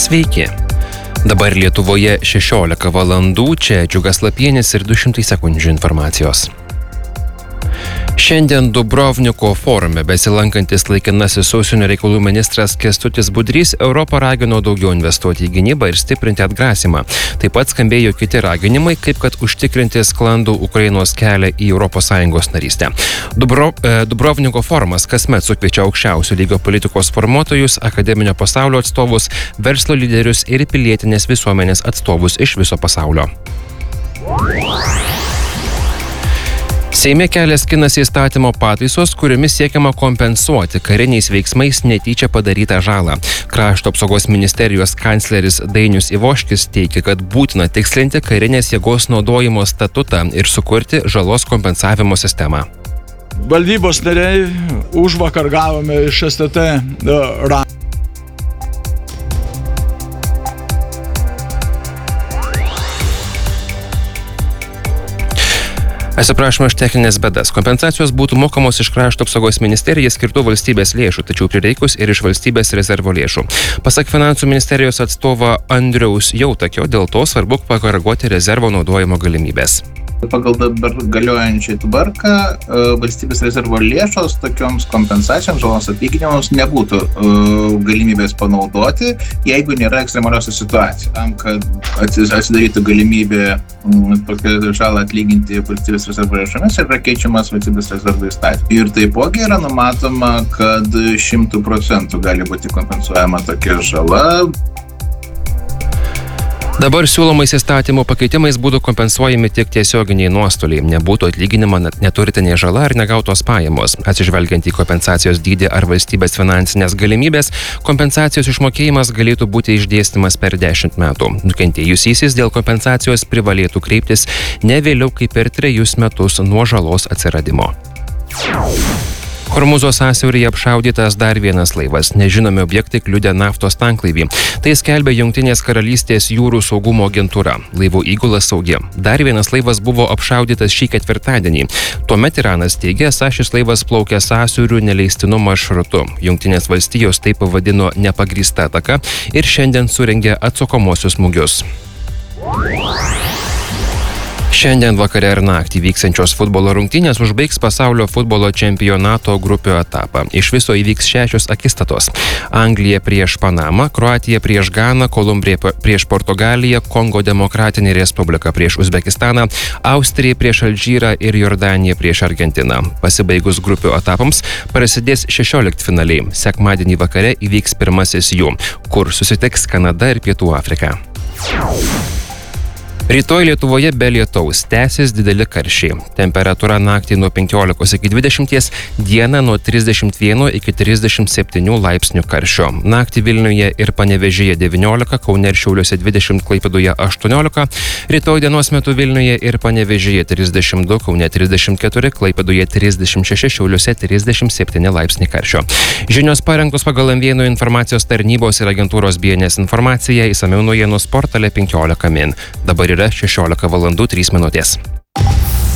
Sveiki. Dabar Lietuvoje 16 valandų, čia Džiugas Lapienis ir 200 sekundžių informacijos. Šiandien Dubrovniko forume besilankantis laikinasis užsienio reikalų ministras Kęstutis Budrys Europą ragino daugiau investuoti į gynybą ir stiprinti atgrasymą. Taip pat skambėjo kiti raginimai, kaip kad užtikrinti sklandų Ukrainos kelią į ES narystę. Dubrovniko forumas kasmet sukviečia aukščiausio lygio politikos formuotojus, akademinio pasaulio atstovus, verslo lyderius ir pilietinės visuomenės atstovus iš viso pasaulio. Seime kelias skinasi įstatymo pataisos, kuriomis siekiama kompensuoti kariniais veiksmais netyčia padarytą žalą. Krašto apsaugos ministerijos kancleris Dainius Ivoškis teigia, kad būtina tikslinti karinės jėgos naudojimo statutą ir sukurti žalos kompensavimo sistemą. Valdybos nariai užvakar gavome iš STT Atsiprašome už techninės bėdas. Kompensacijos būtų mokamos iš Krašto apsaugos ministerijai skirtų valstybės lėšų, tačiau prireikus ir iš valstybės rezervo lėšų. Pasak finansų ministerijos atstovo Andriaus Jautakio, dėl to svarbu pakoreguoti rezervo naudojimo galimybės. Pagal dabar galiojančią tvarką valstybės rezervo lėšos tokioms kompensacijoms, žalos atlyginimams nebūtų galimybės panaudoti, jeigu nėra ekstremaliosios situacijos. Tam, kad atsidarytų galimybė tokią žalą atlyginti valstybės rezervo lėšomis, yra keičiamas valstybės rezervo įstatymas. Ir taipogi yra numatoma, kad 100% gali būti kompensuojama tokia žala. Dabar siūlomais įstatymų pakeitimais būtų kompensuojami tik tiesioginiai nuostoliai, nebūtų atlyginima neturtinė žala ar negautos pajamos. Atsižvelgiant į kompensacijos dydį ar valstybės finansinės galimybės, kompensacijos išmokėjimas galėtų būti išdėstymas per 10 metų. Nukentėjusysis dėl kompensacijos privalėtų kreiptis ne vėliau kaip per 3 metus nuo žalos atsiradimo. Hormūzo sąsiauryje apšaudytas dar vienas laivas. Nežinomi objektai kliudė naftos tanklaivį. Tai skelbia Jungtinės karalystės jūrų saugumo agentūra. Laivų įgula saugi. Dar vienas laivas buvo apšaudytas šį ketvirtadienį. Tuomet Iranas teigia, esą šis laivas plaukė sąsiauriu neleistinu maršrutu. Jungtinės valstijos tai pavadino nepagrįsta ataka ir šiandien surengė atsakomuosius smūgius. Šiandien vakare ir naktį vyksiančios futbolo rungtynės užbaigs pasaulio futbolo čempionato grupių etapą. Iš viso įvyks 6 akistatos. Anglija prieš Panamą, Kroatija prieš Ganą, Kolumbija prieš Portugaliją, Kongo Demokratinė Respublika prieš Uzbekistaną, Austrija prieš Alžyrą ir Jordanija prieš Argentiną. Pasibaigus grupių etapams prasidės 16 finaliai. Sekmadienį vakare įvyks pirmasis jų, kur susitiks Kanada ir Pietų Afrika. Rytoj Lietuvoje be lietaus tęsis dideli karščiai. Temperatūra naktį nuo 15 iki 20, dieną nuo 31 iki 37 laipsnių karščio. Naktį Vilniuje ir Panevėžyje 19, Kaune ir Šiauliuose 20, Klaipėdoje 18, rytoj dienos metu Vilniuje ir Panevėžyje 32, Kaune 34, Klaipėdoje 36, Šiauliuose 37 laipsniai karščio. Žinios parengtos pagal M1 informacijos tarnybos ir agentūros BNS informaciją, išsamiau naujienų portale 15 min. Dabar yra 16 valandų 3 minutės.